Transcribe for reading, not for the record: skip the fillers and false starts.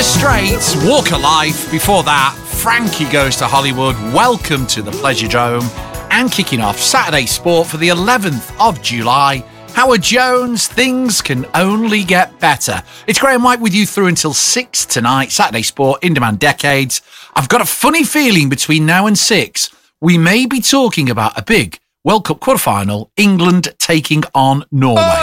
Straits, Walk of Life. Before that, Frankie Goes to Hollywood. Welcome to the Pleasure Dome. And kicking off Saturday Sport for the 11th of July, Howard Jones, Things Can Only Get Better. It's Graham White with you through until 6 tonight. Saturday Sport, In Demand Decades. I've got a funny feeling between now and 6, we may be talking about a big World Cup quarter-final, England taking on Norway.